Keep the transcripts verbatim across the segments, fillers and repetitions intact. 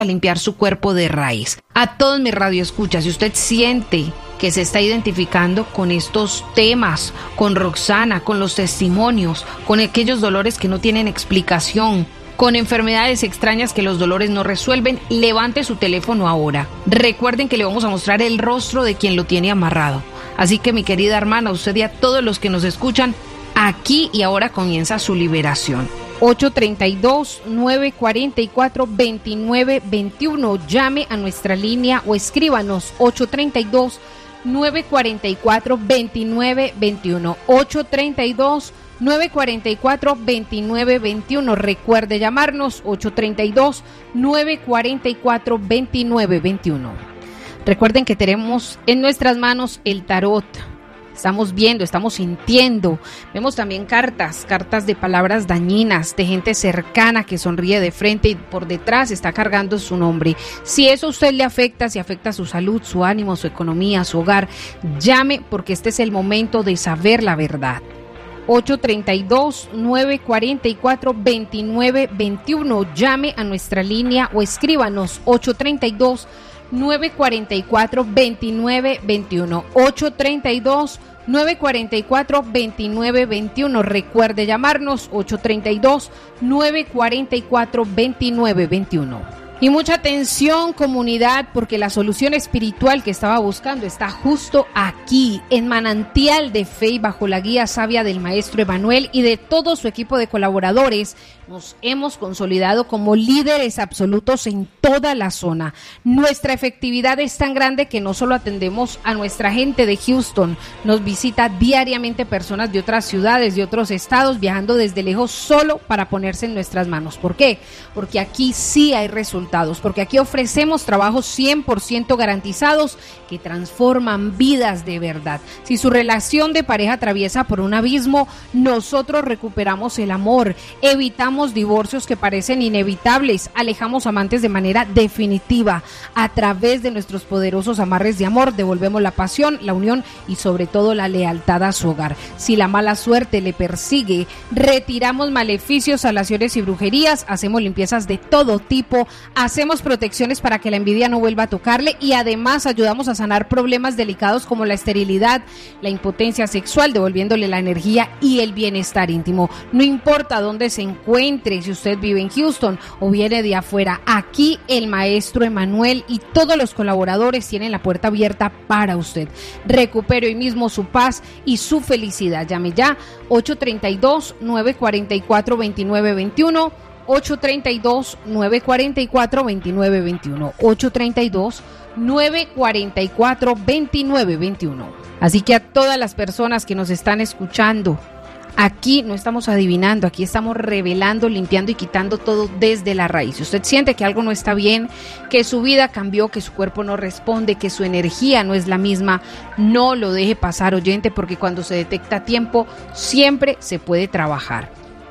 a limpiar su cuerpo de raíz. A todos mis radioescuchas, si usted siente que se está identificando con estos temas, con Roxana, con los testimonios, con aquellos dolores que no tienen explicación, con enfermedades extrañas que los dolores no resuelven, levante su teléfono ahora. Recuerden que le vamos a mostrar el rostro de quien lo tiene amarrado. Así que, mi querida hermana, usted y a todos los que nos escuchan, aquí y ahora comienza su liberación. ocho tres dos, nueve cuatro cuatro, dos nueve dos uno. Llame a nuestra línea o escríbanos ocho tres dos, nueve cuatro cuatro, dos nueve dos uno. ocho tres dos, nueve cuatro cuatro, dos nueve dos uno. Recuerde llamarnos ocho tres dos, nueve cuatro cuatro, dos nueve dos uno. Recuerden que tenemos en nuestras manos el tarot. Estamos viendo, estamos sintiendo. Vemos también cartas, cartas de palabras dañinas, de gente cercana que sonríe de frente y por detrás está cargando su nombre. Si eso a usted le afecta, si afecta su salud, su ánimo, su economía, su hogar, llame porque este es el momento de saber la verdad. ocho tres dos, nueve cuatro cuatro, dos nueve dos uno. Llame a nuestra línea o escríbanos ocho tres dos, nueve cuatro cuatro, dos nueve dos uno. ocho tres dos, nueve cuatro cuatro, dos nueve dos uno. Recuerde llamarnos ocho tres dos, nueve cuatro cuatro, dos nueve dos uno. Y mucha atención, comunidad, porque la solución espiritual que estaba buscando está justo aquí, en Manantial de Fe, y bajo la guía sabia del maestro Emanuel y de todo su equipo de colaboradores. Nos hemos consolidado como líderes absolutos en toda la zona. Nuestra efectividad es tan grande que no solo atendemos a nuestra gente de Houston, nos visita diariamente personas de otras ciudades, de otros estados, viajando desde lejos solo para ponerse en nuestras manos. ¿Por qué? Porque aquí sí hay resultados, porque aquí ofrecemos trabajos cien por ciento garantizados que transforman vidas de verdad. Si su relación de pareja atraviesa por un abismo, nosotros recuperamos el amor, evitamos divorcios que parecen inevitables, alejamos amantes de manera definitiva. A través de nuestros poderosos amarres de amor devolvemos la pasión, la unión y sobre todo la lealtad a su hogar. Si la mala suerte le persigue, retiramos maleficios, salaciones y brujerías, hacemos limpiezas de todo tipo, hacemos protecciones para que la envidia no vuelva a tocarle y además ayudamos a sanar problemas delicados como la esterilidad, la impotencia sexual, devolviéndole la energía y el bienestar íntimo. No importa dónde se encuentre, si usted vive en Houston o viene de afuera, aquí el maestro Emanuel y todos los colaboradores tienen la puerta abierta para usted. Recupere hoy mismo su paz y su felicidad. Llame ya ocho tres dos, nueve cuatro cuatro, dos nueve dos uno, ocho tres dos, nueve cuatro cuatro, dos nueve dos uno, ocho tres dos, nueve cuatro cuatro, dos nueve dos uno. Así que a todas las personas que nos están escuchando, aquí no estamos adivinando, aquí estamos revelando, limpiando y quitando todo desde la raíz. Si usted siente que algo no está bien, que su vida cambió, que su cuerpo no responde, que su energía no es la misma, no lo deje pasar, oyente, porque cuando se detecta a tiempo, siempre se puede trabajar.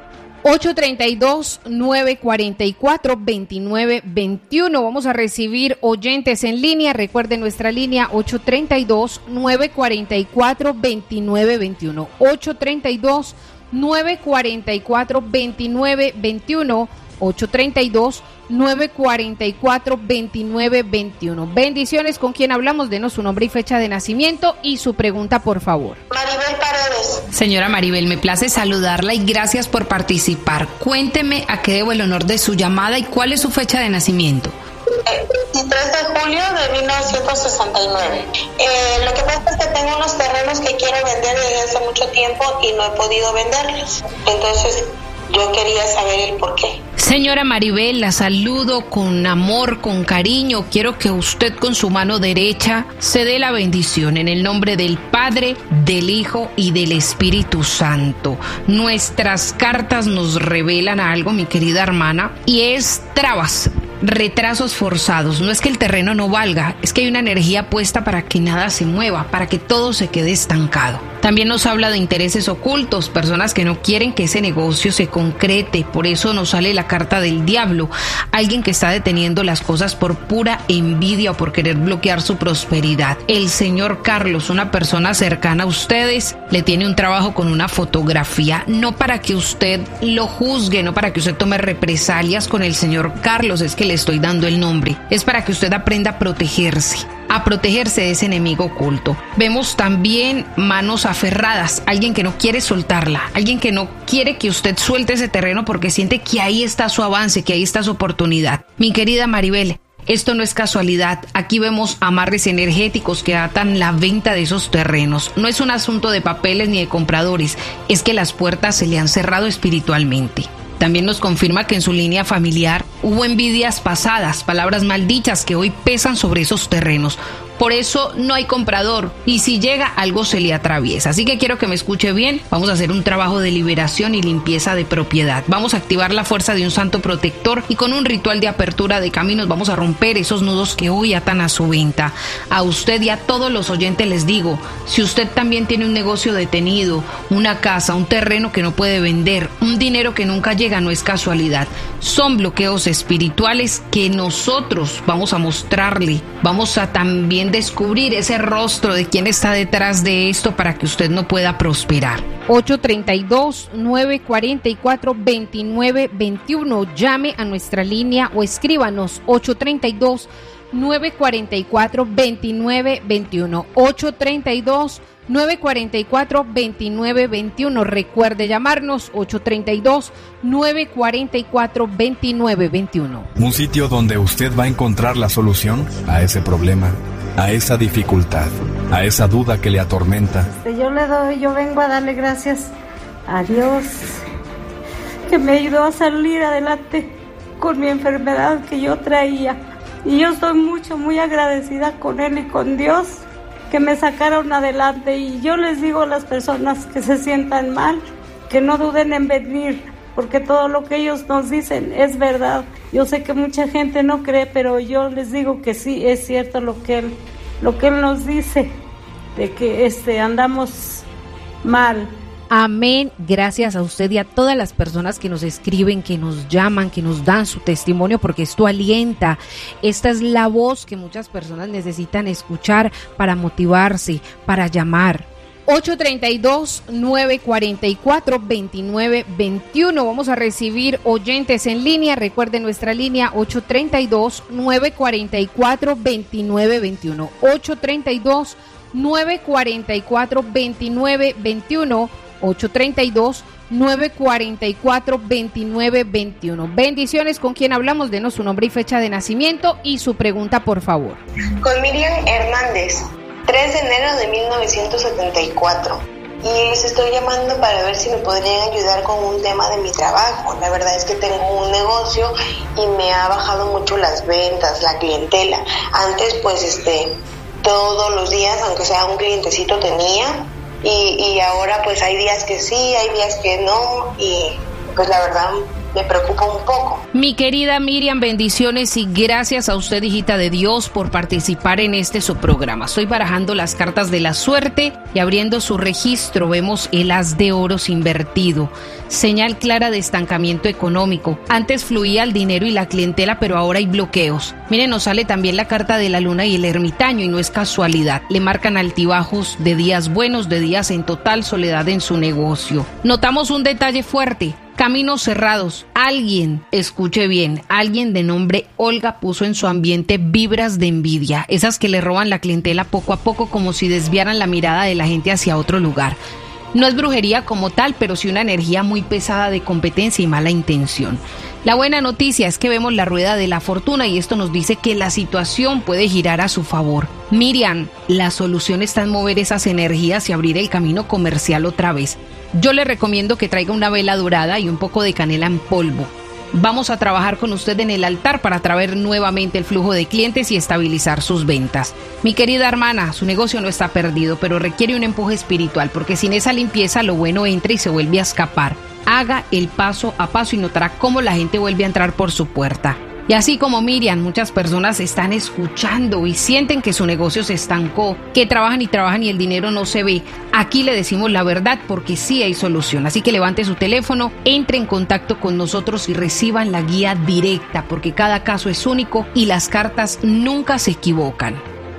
ocho tres dos, nueve cuatro cuatro, dos nueve dos uno. Vamos a recibir oyentes en línea. Recuerden nuestra línea ocho tres dos, nueve cuatro cuatro, dos nueve dos uno. ocho tres dos, nueve cuatro cuatro, dos nueve dos uno. ocho tres dos, nueve cuatro cuatro, dos nueve dos uno. Bendiciones. ¿Con quién hablamos? Denos su nombre y fecha de nacimiento y su pregunta, por favor. Maribel Paredes. Señora Maribel, me place saludarla y gracias por participar. Cuénteme a qué debo el honor de su llamada y cuál es su fecha de nacimiento. veintitrés de julio de mil novecientos sesenta y nueve. Eh, lo que pasa es que tengo unos terrenos que quiero vender desde hace mucho tiempo y no he podido venderlos. Entonces, yo quería saber el por qué. Señora Maribel, la saludo con amor, con cariño. Quiero que usted con su mano derecha se dé la bendición en el nombre del Padre, del Hijo y del Espíritu Santo. Nuestras cartas nos revelan algo, mi querida hermana, y es trabas, retrasos forzados. No es que el terreno no valga, es que hay una energía puesta para que nada se mueva, para que todo se quede estancado. También nos habla de intereses ocultos, personas que no quieren que ese negocio se concrete. Por eso nos sale la carta del diablo, alguien que está deteniendo las cosas por pura envidia o por querer bloquear su prosperidad. El señor Carlos, una persona cercana a ustedes, le tiene un trabajo con una fotografía, no para que usted lo juzgue, no para que usted tome represalias con el señor Carlos, es que le estoy dando el nombre, es para que usted aprenda a protegerse. A protegerse de ese enemigo oculto. Vemos también manos aferradas, alguien que no quiere soltarla, alguien que no quiere que usted suelte ese terreno porque siente que ahí está su avance, que ahí está su oportunidad. Mi querida Maribel, esto no es casualidad. Aquí vemos amarres energéticos que atan la venta de esos terrenos. No es un asunto de papeles ni de compradores, es que las puertas se le han cerrado espiritualmente. También nos confirma que en su línea familiar hubo envidias pasadas, palabras maldichas que hoy pesan sobre esos terrenos. Por eso no hay comprador y si llega algo se le atraviesa. Así que quiero que me escuche bien. Vamos a hacer un trabajo de liberación y limpieza de propiedad. Vamos a activar la fuerza de un santo protector y con un ritual de apertura de caminos vamos a romper esos nudos que hoy atan a su venta. A usted y a todos los oyentes les digo, si usted también tiene un negocio detenido, una casa, un terreno que no puede vender, un dinero que nunca llega, no es casualidad. Son bloqueos espirituales que nosotros vamos a mostrarle. Vamos a también descubrir ese rostro de quién está detrás de esto para que usted no pueda prosperar. ocho tres dos, nueve cuatro cuatro, dos nueve dos uno. Llame a nuestra línea o escríbanos ocho tres dos, nueve cuatro cuatro, dos nueve dos uno. ocho tres dos, nueve cuatro cuatro, dos nueve dos uno. Recuerde llamarnos ocho tres dos, nueve cuatro cuatro, dos nueve dos uno. Un sitio donde usted va a encontrar la solución a ese problema, a esa dificultad, a esa duda que le atormenta. Yo le doy, yo vengo a darle gracias a Dios que me ayudó a salir adelante con mi enfermedad que yo traía. Y yo estoy mucho, muy agradecida con Él y con Dios que me sacaron adelante. Y yo les digo a las personas que se sientan mal, que no duden en venir, porque todo lo que ellos nos dicen es verdad. Yo sé que mucha gente no cree, pero yo les digo que sí, es cierto lo que Él, lo que Él nos dice, de que este, andamos mal. Amén. Gracias a usted y a todas las personas que nos escriben, que nos llaman, que nos dan su testimonio, porque esto alienta. Esta es la voz que muchas personas necesitan escuchar para motivarse, para llamar. ocho tres dos, nueve cuatro cuatro, dos nueve dos uno. Vamos a recibir oyentes en línea. Recuerden nuestra línea ocho tres dos, nueve cuatro cuatro, dos nueve dos uno. ocho tres dos, nueve cuatro cuatro, dos nueve dos uno. ocho tres dos, nueve cuatro cuatro, dos nueve dos uno. Bendiciones. ¿Con quién hablamos? Denos su nombre y fecha de nacimiento y su pregunta, por favor. Con Miriam Hernández, tres de enero de mil novecientos setenta y cuatro. Y les estoy llamando para ver si me podrían ayudar con un tema de mi trabajo. La verdad es que tengo un negocio y me ha bajado mucho las ventas, la clientela. Antes, pues, este, todos los días, aunque sea un clientecito tenía, y, y ahora pues hay días que sí, hay días que no, y pues la verdad me preocupa un poco. Mi querida Miriam, bendiciones y gracias a usted, hijita de Dios, por participar en este su programa. Estoy barajando las cartas de la suerte y abriendo su registro vemos el as de oros invertido, señal clara de estancamiento económico. Antes fluía el dinero y la clientela, pero ahora hay bloqueos. Miren, nos sale también la carta de la luna y el ermitaño y no es casualidad. Le marcan altibajos de días buenos, de días en total soledad en su negocio. Notamos un detalle fuerte. Caminos cerrados. Alguien, escuche bien, alguien de nombre Olga puso en su ambiente vibras de envidia, esas que le roban la clientela poco a poco como si desviaran la mirada de la gente hacia otro lugar. No es brujería como tal, pero sí una energía muy pesada de competencia y mala intención. La buena noticia es que vemos la rueda de la fortuna y esto nos dice que la situación puede girar a su favor. Miriam, la solución está en mover esas energías y abrir el camino comercial otra vez. Yo le recomiendo que traiga una vela dorada y un poco de canela en polvo. Vamos a trabajar con usted en el altar para traer nuevamente el flujo de clientes y estabilizar sus ventas. Mi querida hermana, su negocio no está perdido, pero requiere un empuje espiritual, porque sin esa limpieza lo bueno entra y se vuelve a escapar. Haga el paso a paso y notará cómo la gente vuelve a entrar por su puerta. Y así como Miriam, muchas personas están escuchando y sienten que su negocio se estancó, que trabajan y trabajan y el dinero no se ve. Aquí le decimos la verdad porque sí hay solución. Así que levante su teléfono, entre en contacto con nosotros y reciban la guía directa porque cada caso es único y las cartas nunca se equivocan.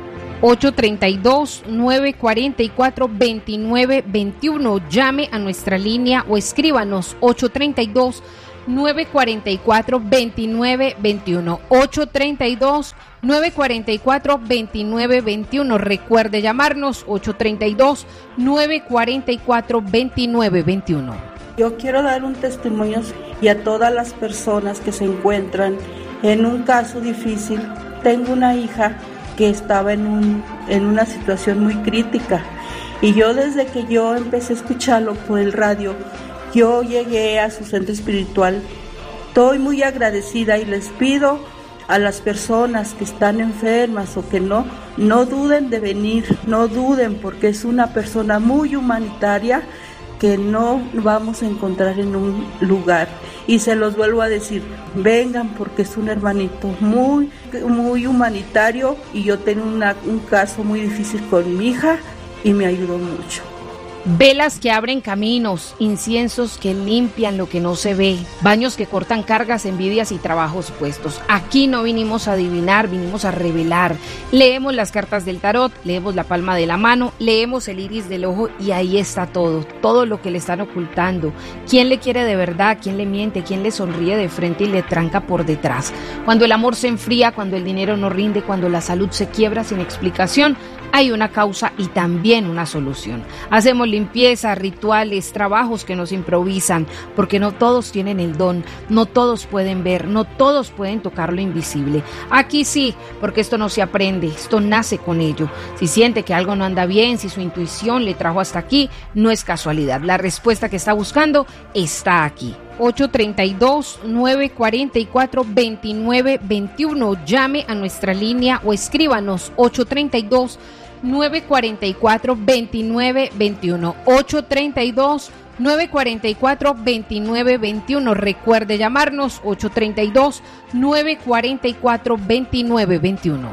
ocho tres dos, nueve cuatro cuatro, dos nueve dos uno. Llame a nuestra línea o escríbanos ocho tres dos, nueve cuatro cuatro, dos nueve dos uno. ocho tres dos, nueve cuatro cuatro, dos nueve dos uno. Recuerde llamarnos ocho tres dos, nueve cuatro cuatro, dos nueve dos uno. Yo quiero dar un testimonio y a todas las personas que se encuentran en un caso difícil. Tengo una hija que estaba en, un, en una situación muy crítica y yo desde que yo empecé a escucharlo por el radio, yo llegué a su centro espiritual. Estoy muy agradecida y les pido a las personas que están enfermas o que no, no duden de venir, no duden porque es una persona muy humanitaria que no vamos a encontrar en un lugar. Y se los vuelvo a decir, vengan porque es un hermanito muy, muy humanitario y yo tengo una, un caso muy difícil con mi hija y me ayudó mucho. Velas que abren caminos, inciensos que limpian lo que no se ve, baños que cortan cargas, envidias y trabajos puestos. Aquí no vinimos a adivinar, vinimos a revelar. Leemos las cartas del tarot, leemos la palma de la mano, leemos el iris del ojo y ahí está todo, todo lo que le están ocultando. ¿Quién le quiere de verdad? ¿Quién le miente? ¿Quién le sonríe de frente y le tranca por detrás? Cuando el amor se enfría, cuando el dinero no rinde, cuando la salud se quiebra sin explicación, hay una causa y también una solución. Hacemos limpieza, rituales, trabajos que nos improvisan, porque no todos tienen el don, no todos pueden ver, no todos pueden tocar lo invisible. Aquí sí, porque esto no se aprende, esto nace con ello. Si siente que algo no anda bien, si su intuición le trajo hasta aquí, no es casualidad. La respuesta que está buscando está aquí. ocho tres dos, nueve cuatro cuatro, dos nueve dos uno. Llame a nuestra línea o escríbanos ocho tres dos, nueve cuatro cuatro, dos nueve dos uno. ocho tres dos, nueve cuatro cuatro, dos nueve dos uno. Recuerde llamarnos ocho tres dos, nueve cuatro cuatro, dos nueve dos uno.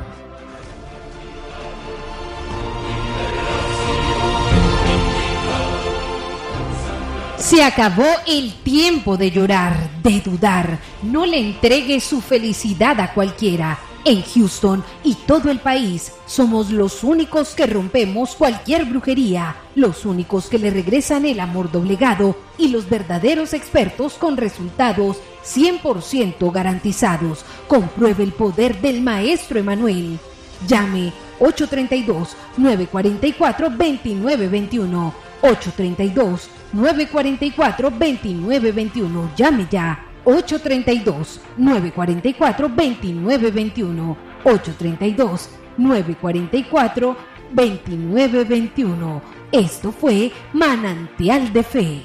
Se acabó el tiempo de llorar, de dudar. No le entregue su felicidad a cualquiera. En Houston y todo el país somos los únicos que rompemos cualquier brujería, los únicos que le regresan el amor doblegado y los verdaderos expertos con resultados cien por ciento garantizados. Compruebe el poder del maestro Emanuel. Llame ocho tres dos, nueve cuatro cuatro, dos nueve dos uno. ocho tres dos, nueve cuatro cuatro, dos nueve dos uno. Llame ya. ocho tres dos, nueve cuatro cuatro, dos nueve dos uno. ocho tres dos, nueve cuatro cuatro, dos nueve dos uno. Esto fue Manantial de Fe.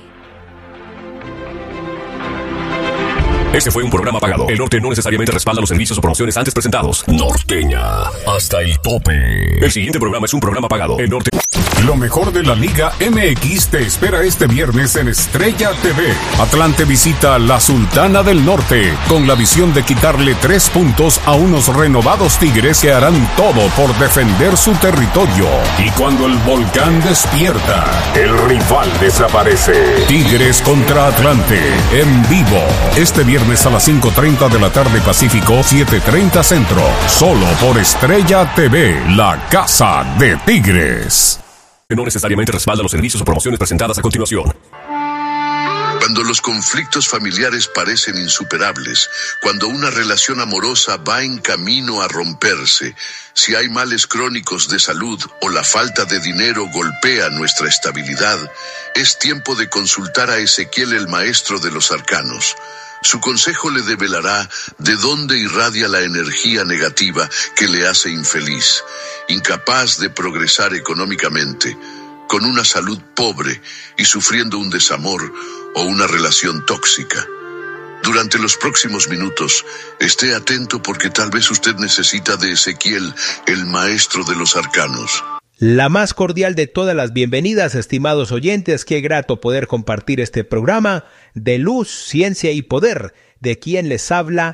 Este fue un programa pagado. El Norte no necesariamente respalda los servicios o promociones antes presentados. Norteña, hasta el tope. El siguiente programa es un programa pagado. El Norte... Lo mejor de la Liga M X te espera este viernes en Estrella T V. Atlante visita la Sultana del Norte con la visión de quitarle tres puntos a unos renovados Tigres que harán todo por defender su territorio. Y cuando el volcán despierta, el rival desaparece. Tigres contra Atlante en vivo. Este viernes a las cinco treinta de la tarde Pacífico, siete treinta Centro. Solo por Estrella T V, la casa de Tigres. No necesariamente respalda los servicios o promociones presentadas a continuación. Cuando los conflictos familiares parecen insuperables, cuando una relación amorosa va en camino a romperse, si hay males crónicos de salud o la falta de dinero golpea nuestra estabilidad, es tiempo de consultar a Ezequiel, el maestro de los arcanos. Su consejo le develará de dónde irradia la energía negativa que le hace infeliz, incapaz de progresar económicamente, con una salud pobre y sufriendo un desamor o una relación tóxica. Durante los próximos minutos, esté atento porque tal vez usted necesita de Ezequiel, el maestro de los arcanos. La más cordial de todas las bienvenidas, estimados oyentes. Qué grato poder compartir este programa de luz, ciencia y poder, de quien les habla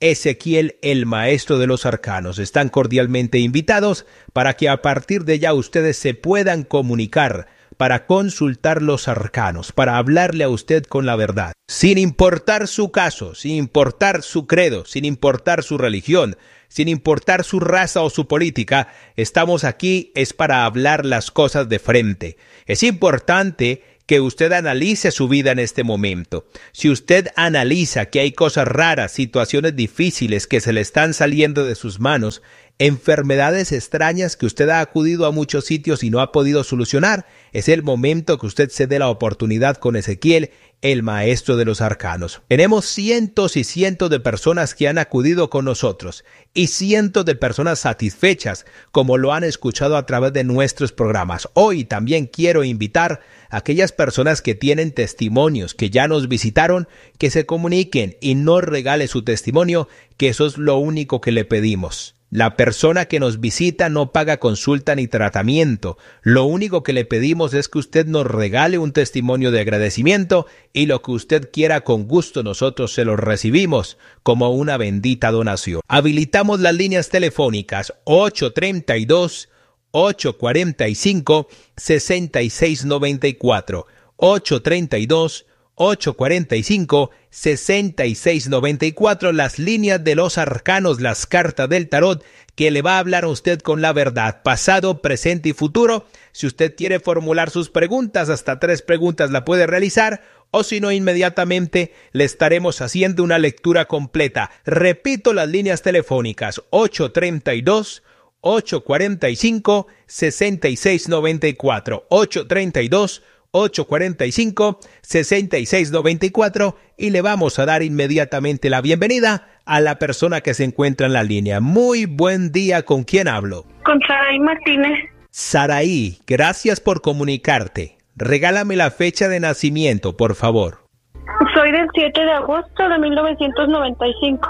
Ezequiel, el maestro de los arcanos. Están cordialmente invitados para que a partir de ya ustedes se puedan comunicar para consultar los arcanos, para hablarle a usted con la verdad, sin importar su caso, sin importar su credo, sin importar su religión, sin importar su raza o su política. Estamos aquí es para hablar las cosas de frente. Es importante que usted analice su vida en este momento. Si usted analiza que hay cosas raras, situaciones difíciles que se le están saliendo de sus manos, enfermedades extrañas que usted ha acudido a muchos sitios y no ha podido solucionar, es el momento que usted se dé la oportunidad con Ezequiel, el maestro de los arcanos. Tenemos cientos y cientos de personas que han acudido con nosotros y cientos de personas satisfechas, como lo han escuchado a través de nuestros programas. Hoy también quiero invitar a aquellas personas que tienen testimonios, que ya nos visitaron, que se comuniquen y nos regale su testimonio, que eso es lo único que le pedimos. La persona que nos visita no paga consulta ni tratamiento. Lo único que le pedimos es que usted nos regale un testimonio de agradecimiento y lo que usted quiera con gusto nosotros se lo recibimos como una bendita donación. Habilitamos las líneas telefónicas ocho tres dos, ocho cuatro cinco, seis seis nueve cuatro, ocho tres dos, ocho cuatro cinco, seis seis nueve cuatro, las líneas de los arcanos, las cartas del tarot, que le va a hablar a usted con la verdad, pasado, presente y futuro. Si usted quiere formular sus preguntas, hasta tres preguntas la puede realizar, o si no, inmediatamente le estaremos haciendo una lectura completa. Repito las líneas telefónicas, ocho tres dos, ocho cuatro cinco, seis seis nueve cuatro, ocho tres dos, ocho cuatro cinco, seis seis nueve cuatro, y le vamos a dar inmediatamente la bienvenida a la persona que se encuentra en la línea. Muy buen día, ¿con quién hablo? Con Saraí Martínez. Saraí, gracias por comunicarte. Regálame la fecha de nacimiento, por favor. Soy del siete de agosto de mil novecientos noventa y cinco.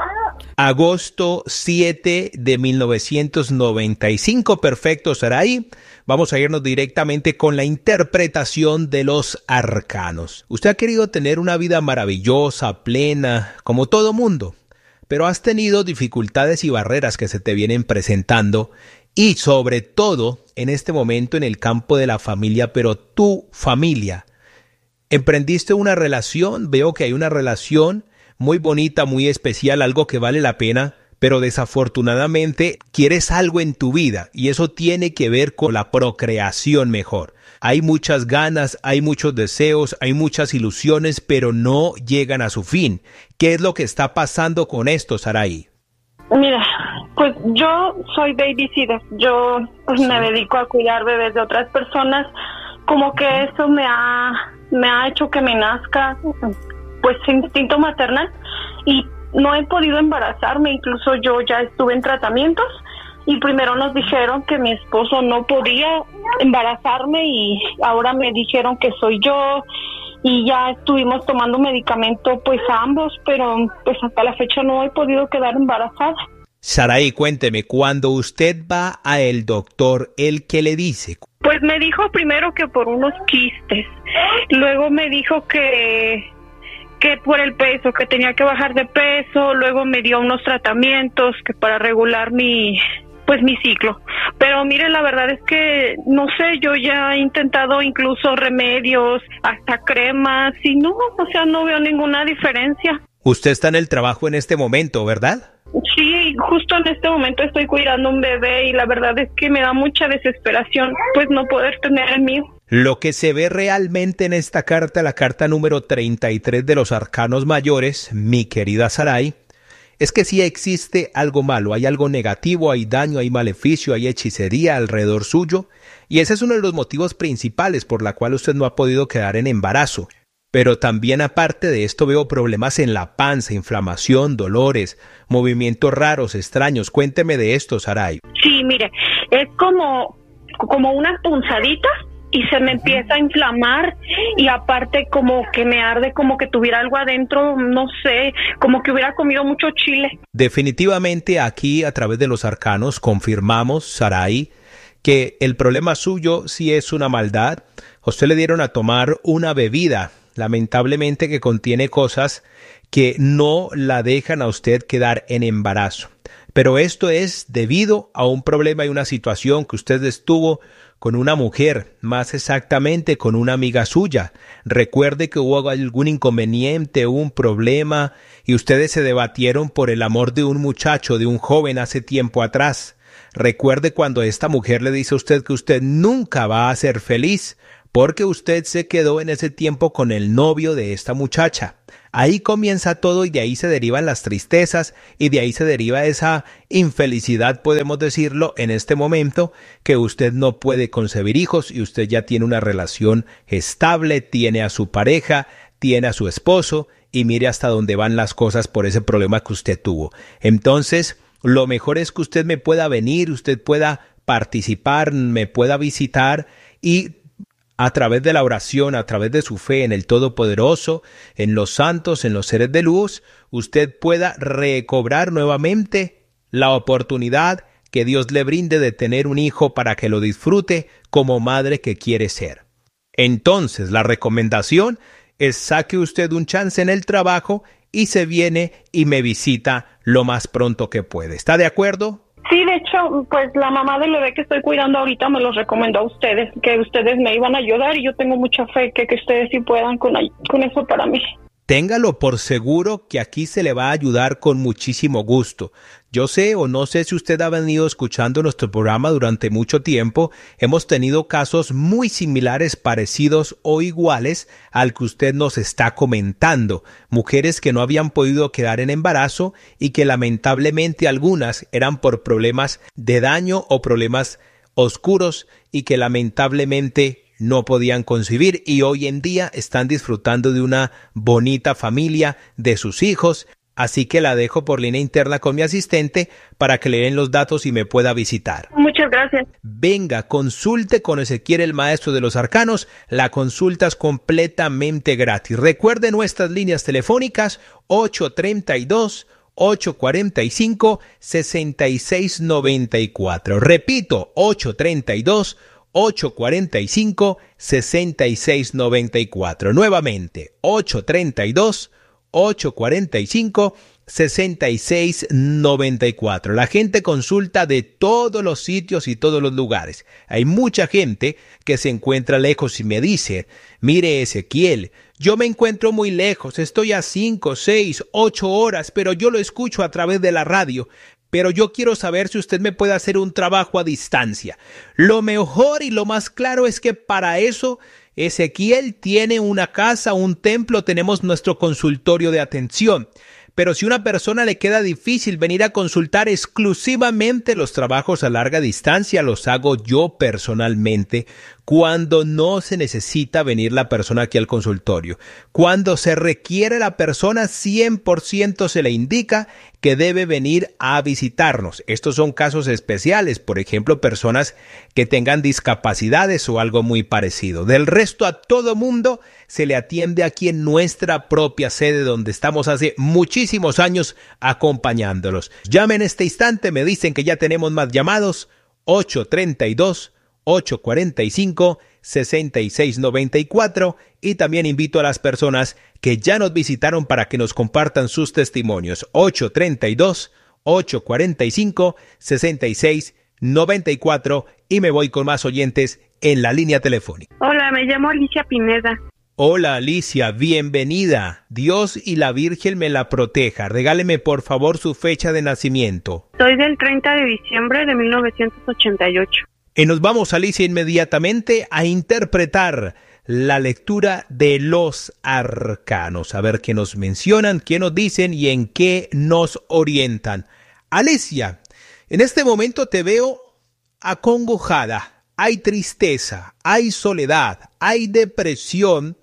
Agosto siete de mil novecientos noventa y cinco, perfecto, Saraí. Vamos a irnos directamente con la interpretación de los arcanos. Usted ha querido tener una vida maravillosa, plena, como todo mundo, pero has tenido dificultades y barreras que se te vienen presentando y sobre todo en este momento en el campo de la familia, pero tu familia. Emprendiste una relación, veo que hay una relación muy bonita, muy especial, algo que vale la pena, pero desafortunadamente quieres algo en tu vida y eso tiene que ver con la procreación mejor. Hay muchas ganas, hay muchos deseos, hay muchas ilusiones, pero no llegan a su fin. ¿Qué es lo que está pasando con esto, Saraí? Mira, pues yo soy babysitter. Yo pues, sí. me dedico a cuidar bebés de otras personas. Como que eso me ha, me ha hecho que me nazca pues instinto maternal y no he podido embarazarme. Incluso yo ya estuve en tratamientos y primero nos dijeron que mi esposo no podía embarazarme y ahora me dijeron que soy yo y ya estuvimos tomando medicamento pues a ambos, pero pues hasta la fecha no he podido quedar embarazada. Saraí, cuénteme, cuando usted va a el doctor, ¿él qué le dice? Pues me dijo primero que por unos quistes, luego me dijo que que por el peso, que tenía que bajar de peso, luego me dio unos tratamientos que para regular mi pues mi ciclo. Pero mire, la verdad es que no sé, yo ya he intentado incluso remedios, hasta cremas y no, o sea, no veo ninguna diferencia. Usted está en el trabajo en este momento, ¿verdad? Sí, justo en este momento estoy cuidando un bebé y la verdad es que me da mucha desesperación pues no poder tener el mío. Lo que se ve realmente en esta carta, la carta número treinta y tres de los arcanos mayores, mi querida Saraí, es que sí existe algo malo, hay algo negativo, hay daño, hay maleficio, hay hechicería alrededor suyo, y ese es uno de los motivos principales por la cual usted no ha podido quedar en embarazo. Pero también aparte de esto veo problemas en la panza, inflamación, dolores, movimientos raros, extraños. Cuénteme de esto, Saraí. Sí, mire, es como, como una punzadita y se me empieza a inflamar y aparte como que me arde, como que tuviera algo adentro, no sé, como que hubiera comido mucho chile. Definitivamente aquí a través de los arcanos confirmamos, Saraí, que el problema suyo sí es una maldad. A usted le dieron a tomar una bebida, lamentablemente que contiene cosas que no la dejan a usted quedar en embarazo. Pero esto es debido a un problema y una situación que usted estuvo con una mujer, más exactamente con una amiga suya. Recuerde que hubo algún inconveniente, un problema, y ustedes se debatieron por el amor de un muchacho, de un joven hace tiempo atrás. Recuerde cuando esta mujer le dice a usted que usted nunca va a ser feliz, porque usted se quedó en ese tiempo con el novio de esta muchacha. Ahí comienza todo y de ahí se derivan las tristezas y de ahí se deriva esa infelicidad, podemos decirlo, en este momento, que usted no puede concebir hijos y usted ya tiene una relación estable, tiene a su pareja, tiene a su esposo y mire hasta dónde van las cosas por ese problema que usted tuvo. Entonces, lo mejor es que usted me pueda venir, usted pueda participar, me pueda visitar y a través de la oración, a través de su fe en el Todopoderoso, en los santos, en los seres de luz, usted pueda recobrar nuevamente la oportunidad que Dios le brinde de tener un hijo para que lo disfrute como madre que quiere ser. Entonces, la recomendación es saque usted un chance en el trabajo y se viene y me visita lo más pronto que puede. ¿Está de acuerdo? Sí, de hecho, pues la mamá del bebé que estoy cuidando ahorita me los recomendó a ustedes, que ustedes me iban a ayudar y yo tengo mucha fe que, que ustedes sí puedan con, con eso para mí. Téngalo por seguro que aquí se le va a ayudar con muchísimo gusto. Yo sé o no sé si usted ha venido escuchando nuestro programa durante mucho tiempo. Hemos tenido casos muy similares, parecidos o iguales al que usted nos está comentando. Mujeres que no habían podido quedar en embarazo y que lamentablemente algunas eran por problemas de daño o problemas oscuros y que lamentablemente no podían concebir y hoy en día están disfrutando de una bonita familia, de sus hijos. Así que la dejo por línea interna con mi asistente para que le den los datos y me pueda visitar. Muchas gracias. Venga, consulte con Ezequiel, el maestro de los arcanos. La consulta es completamente gratis. Recuerde nuestras líneas telefónicas ocho tres dos, ocho cuatro cinco, seis seis nueve cuatro. Repito, ocho tres dos, ocho cuatro cinco, seis seis nueve cuatro. Nuevamente, ocho tres dos, ocho cuatro cinco, seis seis nueve cuatro. La gente consulta de todos los sitios y todos los lugares. Hay mucha gente que se encuentra lejos y me dice, mire Ezequiel, yo me encuentro muy lejos, estoy a cinco, seis, ocho horas, pero yo lo escucho a través de la radio. Pero yo quiero saber si usted me puede hacer un trabajo a distancia. Lo mejor y lo más claro es que para eso Ezequiel tiene una casa, un templo, tenemos nuestro consultorio de atención. Pero si a una persona le queda difícil venir a consultar exclusivamente los trabajos a larga distancia, los hago yo personalmente cuando no se necesita venir la persona aquí al consultorio. Cuando se requiere la persona, cien por ciento se le indica que debe venir a visitarnos. Estos son casos especiales, por ejemplo, personas que tengan discapacidades o algo muy parecido. Del resto, a todo mundo se le atiende aquí en nuestra propia sede, donde estamos hace muchísimos años acompañándolos. Llame en este instante, me dicen que ya tenemos más llamados, ocho tres dos, ocho cuatro cinco, seis seis nueve cuatro, y también invito a las personas que ya nos visitaron para que nos compartan sus testimonios. ocho tres dos, ocho cuatro cinco, seis seis nueve cuatro, y me voy con más oyentes en la línea telefónica. Hola, me llamo Alicia Pineda. Hola Alicia, bienvenida. Dios y la Virgen me la proteja. Regáleme por favor su fecha de nacimiento. Soy del treinta de diciembre de mil novecientos ochenta y ocho. Y nos vamos, Alicia, inmediatamente a interpretar la lectura de los arcanos. A ver qué nos mencionan, qué nos dicen y en qué nos orientan. Alicia, en este momento te veo acongojada. Hay tristeza, hay soledad, hay depresión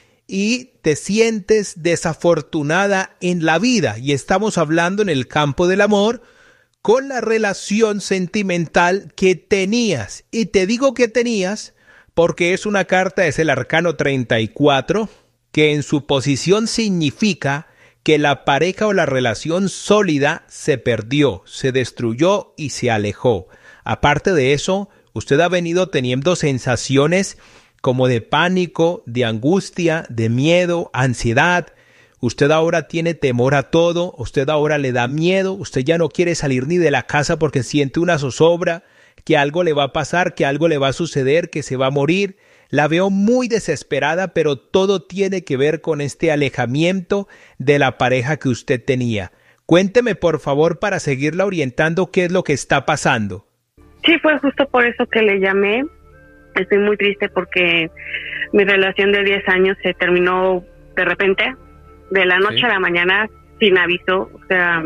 y te sientes desafortunada en la vida. Y estamos hablando en el campo del amor con la relación sentimental que tenías. Y te digo que tenías porque es una carta, es el arcano treinta y cuatro, que en su posición significa que la pareja o la relación sólida se perdió, se destruyó y se alejó. Aparte de eso, usted ha venido teniendo sensaciones como de pánico, de angustia, de miedo, ansiedad. Usted ahora tiene temor a todo, usted ahora le da miedo, usted ya no quiere salir ni de la casa porque siente una zozobra, que algo le va a pasar, que algo le va a suceder, que se va a morir. La veo muy desesperada, pero todo tiene que ver con este alejamiento de la pareja que usted tenía. Cuénteme, por favor, para seguirla orientando, qué es lo que está pasando. Sí, fue justo por eso que le llamé. Estoy muy triste porque mi relación de diez años se terminó de repente, de la noche sí. a la mañana, sin aviso. O sea,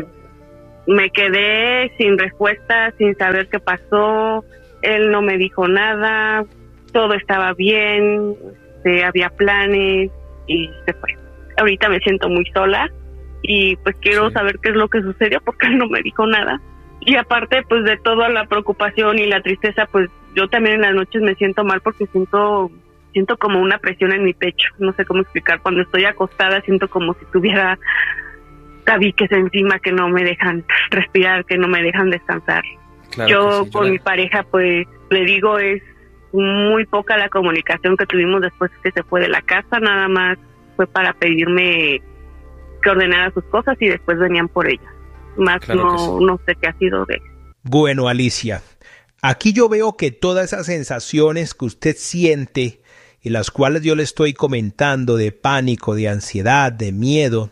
me quedé sin respuesta, sin saber qué pasó. Él no me dijo nada, todo estaba bien, este, había planes y se fue. Ahorita me siento muy sola y pues quiero sí. saber qué es lo que sucedió porque él no me dijo nada. Y aparte pues de toda la preocupación y la tristeza, pues yo también en las noches me siento mal porque siento siento como una presión en mi pecho. No sé cómo explicar. Cuando estoy acostada siento como si tuviera tabiques encima que no me dejan respirar, que no me dejan descansar. Claro yo sí, con yo mi la... pareja pues le digo es muy poca la comunicación que tuvimos después que se fue de la casa. Nada más fue para pedirme que ordenara sus cosas y después venían por ellas. Más claro no, sí. no sé qué ha sido de él. Bueno, Alicia, aquí yo veo que todas esas sensaciones que usted siente y las cuales yo le estoy comentando de pánico, de ansiedad, de miedo,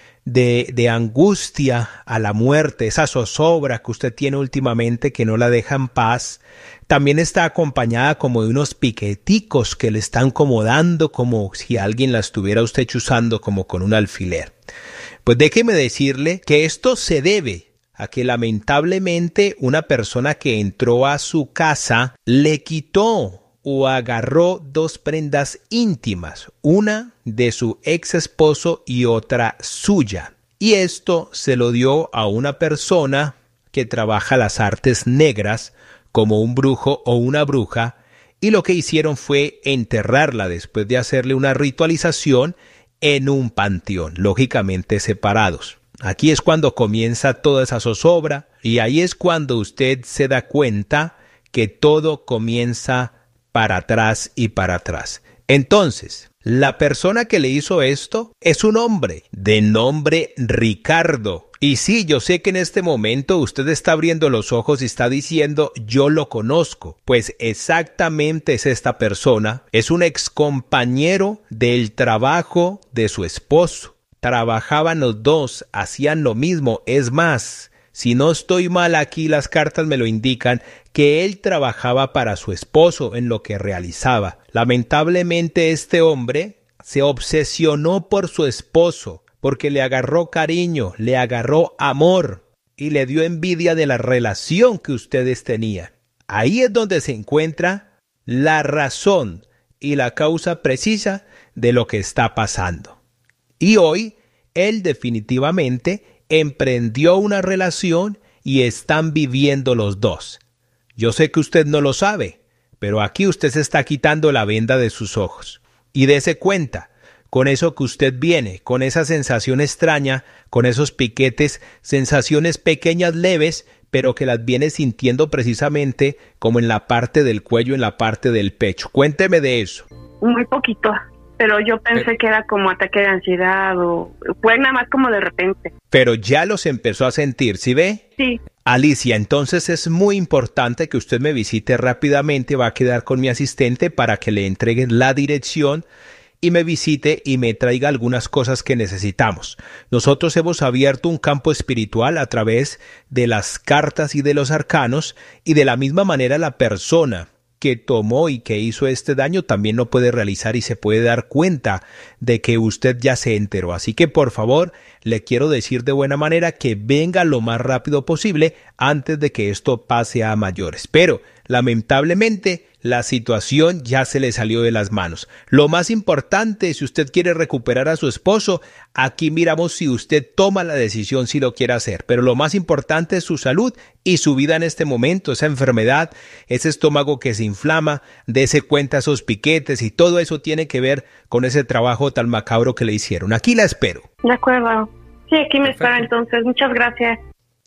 de, de angustia a la muerte, esa zozobra que usted tiene últimamente que no la deja en paz, también está acompañada como de unos piqueticos que le están como dando, como si alguien la estuviera usted chuzando como con un alfiler. Pues déjeme decirle que esto se debe a que lamentablemente una persona que entró a su casa le quitó o agarró dos prendas íntimas, una de su ex esposo y otra suya. Y esto se lo dio a una persona que trabaja las artes negras como un brujo o una bruja, y lo que hicieron fue enterrarla después de hacerle una ritualización en un panteón, lógicamente separados. Aquí es cuando comienza toda esa zozobra y ahí es cuando usted se da cuenta que todo comienza para atrás y para atrás. Entonces, la persona que le hizo esto es un hombre de nombre Ricardo. Y sí, yo sé que en este momento usted está abriendo los ojos y está diciendo, yo lo conozco. Pues exactamente es esta persona. Es un excompañero del trabajo de su esposo. Trabajaban los dos, hacían lo mismo. Es más, si no estoy mal aquí, las cartas me lo indican, que él trabajaba para su esposo en lo que realizaba. Lamentablemente este hombre se obsesionó por su esposo, porque le agarró cariño, le agarró amor y le dio envidia de la relación que ustedes tenían. Ahí es donde se encuentra la razón y la causa precisa de lo que está pasando. Y hoy, él definitivamente emprendió una relación y están viviendo los dos. Yo sé que usted no lo sabe, pero aquí usted se está quitando la venda de sus ojos. Y dése cuenta, con eso que usted viene, con esa sensación extraña, con esos piquetes, sensaciones pequeñas, leves, pero que las viene sintiendo precisamente como en la parte del cuello, en la parte del pecho. Cuénteme de eso. Muy poquito, pero yo pensé pero, que era como ataque de ansiedad o fue nada más como de repente. Pero ya los empezó a sentir, ¿sí ve? Sí. Alicia, entonces es muy importante que usted me visite rápidamente, va a quedar con mi asistente para que le entregue la dirección y me visite y me traiga algunas cosas que necesitamos. Nosotros hemos abierto un campo espiritual a través de las cartas y de los arcanos y de la misma manera la persona que tomó y que hizo este daño también lo puede realizar y se puede dar cuenta de que usted ya se enteró. Así que por favor, le quiero decir de buena manera que venga lo más rápido posible antes de que esto pase a mayores. Pero lamentablemente la situación ya se le salió de las manos. Lo más importante, si usted quiere recuperar a su esposo, aquí miramos si usted toma la decisión si lo quiere hacer. Pero lo más importante es su salud y su vida en este momento, esa enfermedad, ese estómago que se inflama, dése cuenta esos piquetes y todo eso tiene que ver con ese trabajo tan macabro que le hicieron. Aquí la espero. De acuerdo. Sí, aquí me espera entonces. Muchas gracias.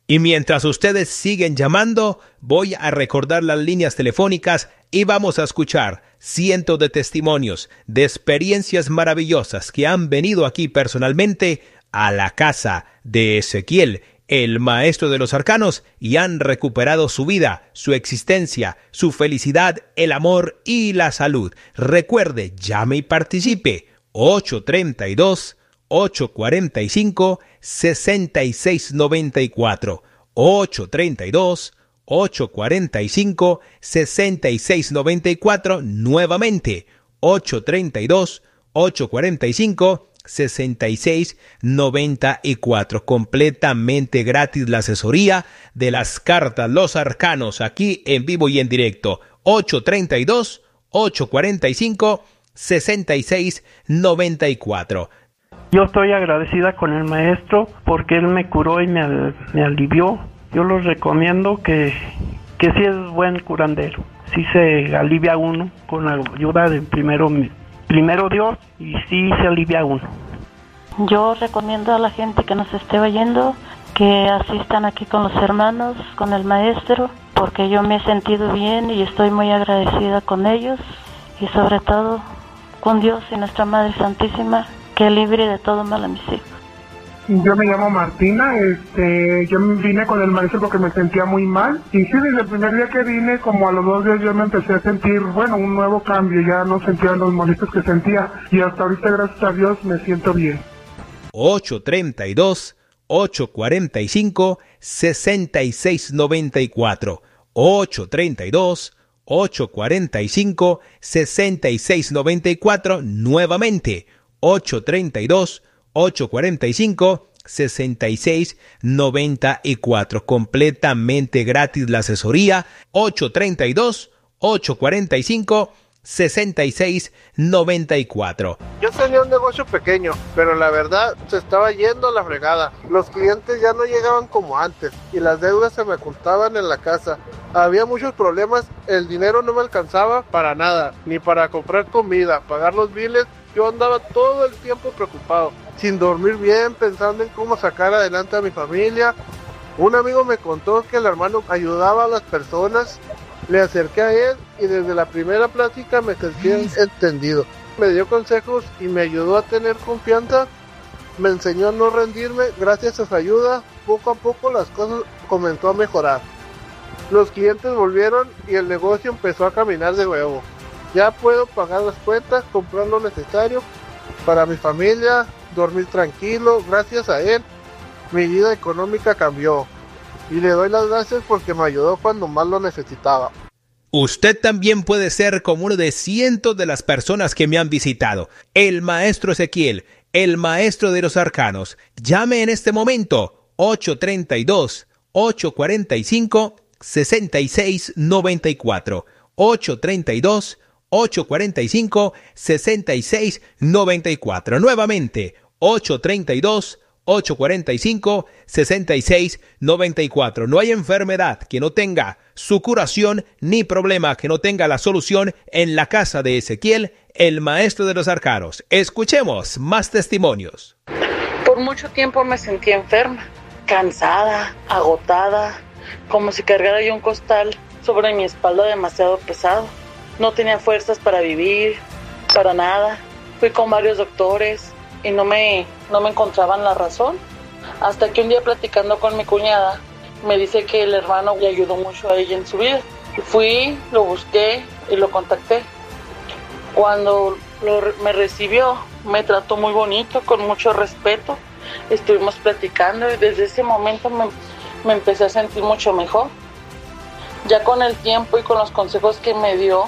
Y mientras ustedes siguen llamando, voy a recordar las líneas telefónicas y vamos a escuchar cientos de testimonios de experiencias maravillosas que han venido aquí personalmente a la casa de Ezequiel, el maestro de los arcanos, y han recuperado su vida, su existencia, su felicidad, el amor y la salud. Recuerde, llame y participe. ocho tres dos, ocho cuatro cinco, seis seis nueve cuatro. ocho tres dos, ocho cuatro cinco, seis seis nueve cuatro. Nuevamente, ocho tres dos, ocho cuatro cinco, seis seis nueve cuatro. Completamente gratis la asesoría de las cartas, los arcanos, aquí en vivo y en directo. ocho tres dos, ocho cuatro cinco, seis seis nueve cuatro. Yo estoy agradecida con el maestro porque él me curó y me, al, me alivió. Yo los recomiendo que, que sí es buen curandero. Sí se alivia uno con la ayuda de primero, primero Dios, y sí se alivia uno. Yo recomiendo a la gente que nos esté oyendo que asistan aquí con los hermanos, con el maestro, porque yo me he sentido bien y estoy muy agradecida con ellos y sobre todo con Dios y nuestra Madre Santísima, que libre de todo mal a mis hijos. Yo me llamo Martina, este, yo vine con el maestro porque me sentía muy mal, y sí, desde el primer día que vine, como a los dos días yo me empecé a sentir, bueno, un nuevo cambio, ya no sentía los molestios que sentía, y hasta ahorita, gracias a Dios, me siento bien. ocho tres dos, ocho cuatro cinco, seis seis nueve cuatro. ocho tres dos, ocho cuatro cinco, seis seis nueve cuatro. Nuevamente, ocho tres dos, ocho cuatro cinco, seis seis nueve cuatro. Completamente gratis la asesoría. ocho tres dos, ocho cuatro cinco, seis seis nueve cuatro. Yo tenía un negocio pequeño, pero la verdad se estaba yendo a la fregada. Los clientes ya no llegaban como antes y las deudas se me ocultaban en la casa. Había muchos problemas, el dinero no me alcanzaba para nada, ni para comprar comida, pagar los biles. Yo andaba todo el tiempo preocupado, sin dormir bien, pensando en cómo sacar adelante a mi familia. Un amigo me contó que el hermano ayudaba a las personas. Le acerqué a él y desde la primera plática me sentí entendido. Me dio consejos y me ayudó a tener confianza. Me enseñó a no rendirme. Gracias a su ayuda, poco a poco las cosas comenzó a mejorar. Los clientes volvieron y el negocio empezó a caminar de nuevo. Ya puedo pagar las cuentas, comprar lo necesario para mi familia, dormir tranquilo. Gracias a él, mi vida económica cambió. Y le doy las gracias porque me ayudó cuando más lo necesitaba. Usted también puede ser como uno de cientos de las personas que me han visitado. El maestro Ezequiel, el maestro de los arcanos. Llame en este momento ocho tres dos, ocho cuatro cinco, seis seis nueve cuatro. ocho tres dos, ocho cuatro cinco, seis seis nueve cuatro. Nuevamente, ocho tres dos, ocho cuatro cinco, seis seis nueve cuatro. No hay enfermedad que no tenga su curación ni problema que no tenga la solución en la casa de Ezequiel, el maestro de los arcanos. Escuchemos más testimonios. Por mucho tiempo me sentí enferma, cansada, agotada, como si cargara yo un costal sobre mi espalda demasiado pesado. No tenía fuerzas para vivir, para nada. Fui con varios doctores y no me, no me encontraban la razón. Hasta que un día, platicando con mi cuñada, me dice que el hermano le ayudó mucho a ella en su vida. Fui, lo busqué y lo contacté. Cuando lo, me recibió, me trató muy bonito, con mucho respeto. Estuvimos platicando y desde ese momento me, me empecé a sentir mucho mejor. Ya con el tiempo y con los consejos que me dio,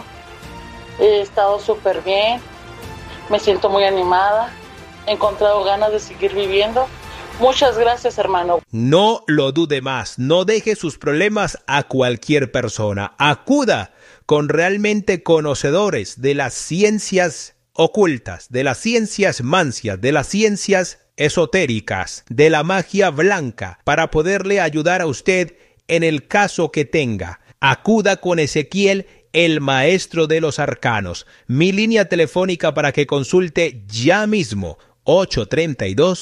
he estado súper bien. Me siento muy animada. He encontrado ganas de seguir viviendo. Muchas gracias, hermano. No lo dude más. No deje sus problemas a cualquier persona. Acuda con realmente conocedores de las ciencias ocultas, de las ciencias mancias, de las ciencias esotéricas, de la magia blanca, para poderle ayudar a usted en el caso que tenga. Acuda con Ezequiel, el maestro de los arcanos. Mi línea telefónica para que consulte ya mismo, ocho tres dos,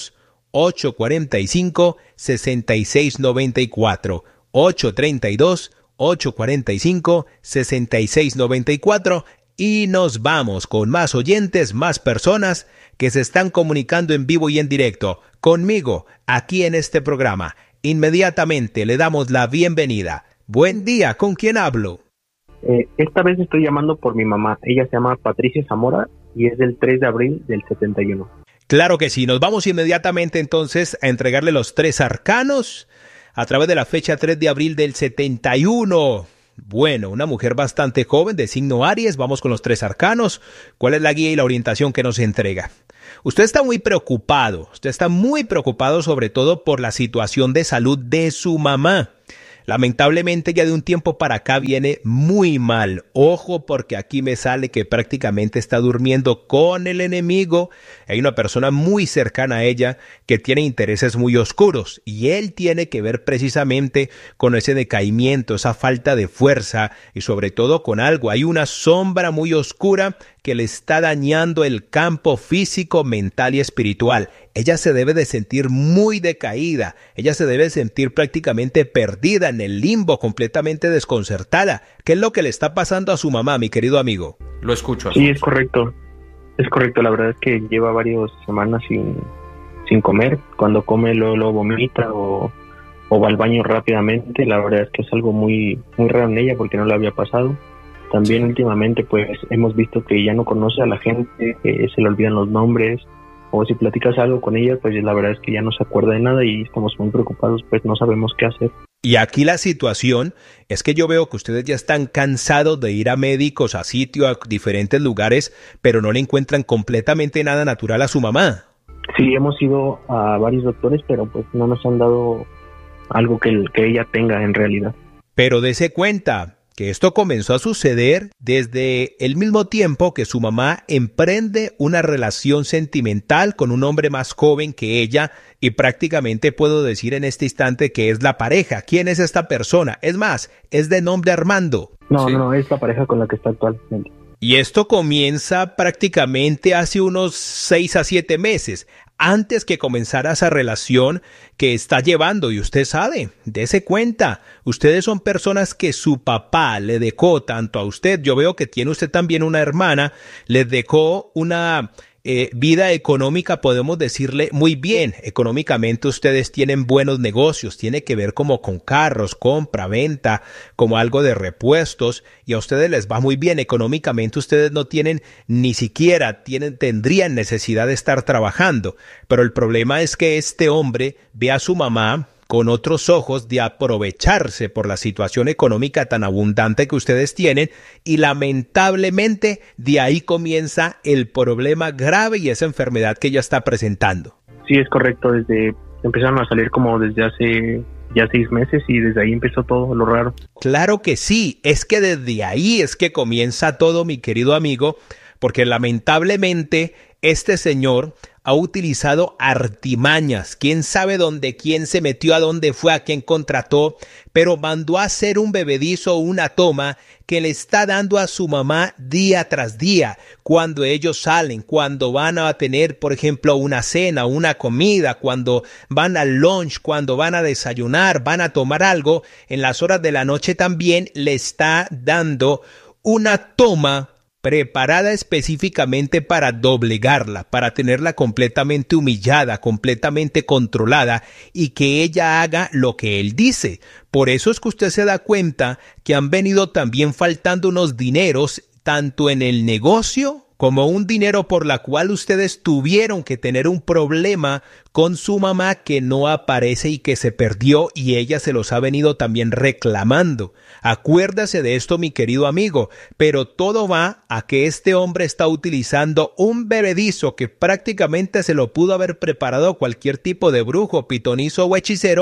ocho cuatro cinco, seis seis nueve cuatro. ocho tres dos, ocho cuatro cinco, seis seis nueve cuatro. Y nos vamos con más oyentes, más personas que se están comunicando en vivo y en directo conmigo aquí en este programa. Inmediatamente le damos la bienvenida. Buen día, ¿con quién hablo? Eh, esta vez estoy llamando por mi mamá. Ella se llama Patricia Zamora y es del tres de abril del setenta y uno. Claro que sí, nos vamos inmediatamente entonces a entregarle los tres arcanos a través de la fecha tres de abril del setenta y uno. Bueno, una mujer bastante joven de signo Aries. Vamos con los tres arcanos. ¿Cuál es la guía y la orientación que nos entrega? Usted está muy preocupado. Usted está muy preocupado sobre todo por la situación de salud de su mamá. Lamentablemente ya de un tiempo para acá viene muy mal. Ojo, porque aquí me sale que prácticamente está durmiendo con el enemigo. Hay una persona muy cercana a ella que tiene intereses muy oscuros y él tiene que ver precisamente con ese decaimiento, esa falta de fuerza y sobre todo con algo. Hay una sombra muy oscura que le está dañando el campo físico, mental y espiritual. Ella se debe de sentir muy decaída, ella se debe sentir prácticamente perdida en el limbo, completamente desconcertada. ¿Qué es lo que le está pasando a su mamá, mi querido amigo? Lo escucho. Sí, es correcto, es correcto. La verdad es que lleva varias semanas sin, sin comer. Cuando come luego lo vomita o, o va al baño rápidamente. La verdad es que es algo muy, muy raro en ella porque no le había pasado. También últimamente pues hemos visto que ya no conoce a la gente, que se le olvidan los nombres, o si platicas algo con ella, pues la verdad es que ya no se acuerda de nada y estamos muy preocupados, pues no sabemos qué hacer. Y aquí la situación es que yo veo que ustedes ya están cansados de ir a médicos, a sitios, a diferentes lugares, pero no le encuentran completamente nada natural a su mamá. Sí, hemos ido a varios doctores, pero pues no nos han dado algo que, que ella tenga en realidad. Pero dése cuenta que esto comenzó a suceder desde el mismo tiempo que su mamá emprende una relación sentimental con un hombre más joven que ella y prácticamente puedo decir en este instante que es la pareja. ¿Quién es esta persona? Es más, es de nombre Armando. No, sí. no, es la pareja con la que está actualmente. Y esto comienza prácticamente hace unos seis a siete meses, antes que comenzara esa relación que está llevando. Y usted sabe, dése cuenta, ustedes son personas que su papá le dejó tanto a usted, yo veo que tiene usted también una hermana, les dejó una eh, vida económica, podemos decirle muy bien. Económicamente ustedes tienen buenos negocios, tiene que ver como con carros, compra, venta, como algo de repuestos, y a ustedes les va muy bien. Económicamente ustedes no tienen ni siquiera, tienen, tendrían necesidad de estar trabajando, pero el problema es que este hombre ve a su mamá con otros ojos de aprovecharse por la situación económica tan abundante que ustedes tienen y lamentablemente de ahí comienza el problema grave y esa enfermedad que ella está presentando. Sí, es correcto. Desde empezaron a salir como desde hace ya seis meses y desde ahí empezó todo lo raro. Claro que sí, es que desde ahí es que comienza todo, mi querido amigo, porque lamentablemente este señor ha utilizado artimañas, quién sabe dónde, quién se metió, a dónde fue, a quién contrató, pero mandó a hacer un bebedizo, una toma que le está dando a su mamá día tras día, cuando ellos salen, cuando van a tener, por ejemplo, una cena, una comida, cuando van al lunch, cuando van a desayunar, van a tomar algo, en las horas de la noche también le está dando una toma preparada específicamente para doblegarla, para tenerla completamente humillada, completamente controlada y que ella haga lo que él dice. Por eso es que usted se da cuenta que han venido también faltando unos dineros tanto en el negocio como un dinero por la cual ustedes tuvieron que tener un problema con su mamá que no aparece y que se perdió y ella se los ha venido también reclamando. Acuérdase de esto, mi querido amigo, pero todo va a que este hombre está utilizando un bebedizo que prácticamente se lo pudo haber preparado cualquier tipo de brujo, pitonizo o hechicero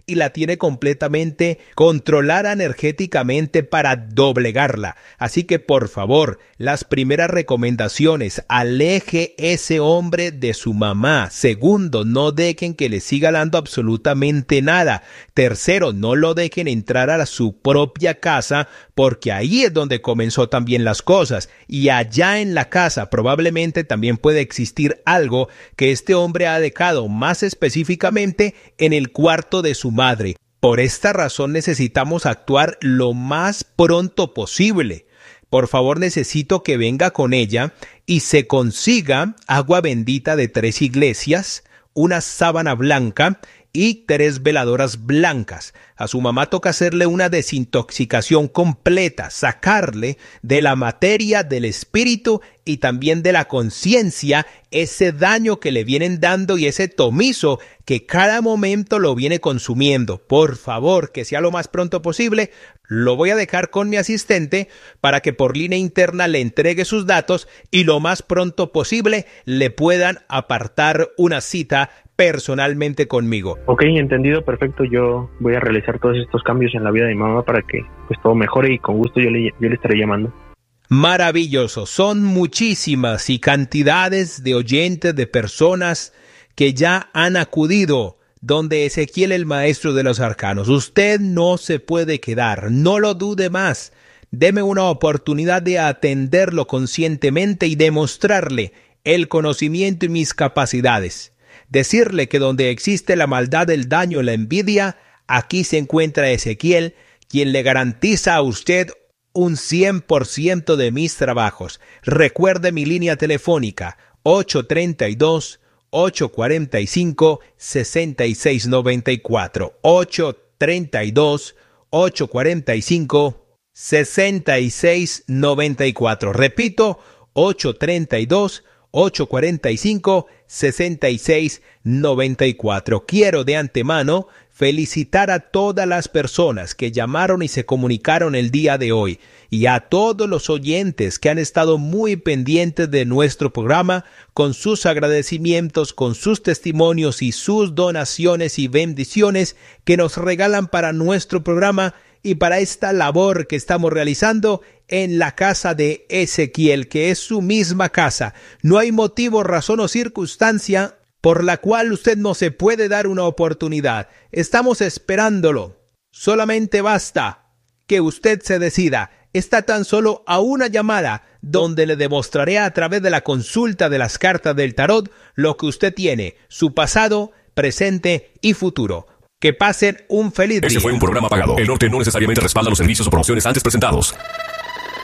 y la tiene completamente controlada energéticamente para doblegarla. Así que por favor, las primeras recomendaciones: aleje ese hombre de su mamá. Segundo, no dejen que le siga dando absolutamente nada. Tercero, no lo dejen entrar a su propia casa, porque ahí es donde comenzó también las cosas. Y allá en la casa probablemente también puede existir algo que este hombre ha dejado, más específicamente en el cuarto de su madre. Por esta razón necesitamos actuar lo más pronto posible. Por favor, necesito que venga con ella y se consiga agua bendita de tres iglesias, una sábana blanca y tres veladoras blancas. A su mamá toca hacerle una desintoxicación completa, sacarle de la materia, del espíritu y también de la conciencia ese daño que le vienen dando y ese tomizo que cada momento lo viene consumiendo. Por favor, que sea lo más pronto posible. Lo voy a dejar con mi asistente para que por línea interna le entregue sus datos y lo más pronto posible le puedan apartar una cita personalmente conmigo. Ok, entendido, perfecto. Yo voy a realizar todos estos cambios en la vida de mi mamá para que pues todo mejore, y con gusto yo le, yo le estaré llamando. Maravilloso. Son muchísimas y cantidades de oyentes, de personas que ya han acudido donde Ezequiel, el maestro de los arcanos. Usted no se puede quedar, no lo dude más. Deme una oportunidad de atenderlo conscientemente y demostrarle el conocimiento y mis capacidades. Decirle que donde existe la maldad, el daño, la envidia, aquí se encuentra Ezequiel, quien le garantiza a usted un cien por ciento de mis trabajos. Recuerde mi línea telefónica ocho tres dos, ocho cuatro cinco, seis seis nueve cuatro, ocho tres dos, ocho cuatro cinco, seis seis nueve cuatro. Repito, ocho tres dos, ocho cuatro cinco, seis seis nueve cuatro. Quiero de antemano felicitar a todas las personas que llamaron y se comunicaron el día de hoy, y a todos los oyentes que han estado muy pendientes de nuestro programa con sus agradecimientos, con sus testimonios y sus donaciones y bendiciones que nos regalan para nuestro programa y para esta labor que estamos realizando en la casa de Ezequiel, que es su misma casa. No hay motivo, razón o circunstancia por la cual usted no se puede dar una oportunidad. Estamos esperándolo. Solamente basta que usted se decida. Está tan solo a una llamada donde le demostraré a través de la consulta de las cartas del tarot lo que usted tiene, su pasado, presente y futuro. Que pasen un feliz día. Ese fue un programa pagado. El Norte no necesariamente respalda los servicios o promociones antes presentados.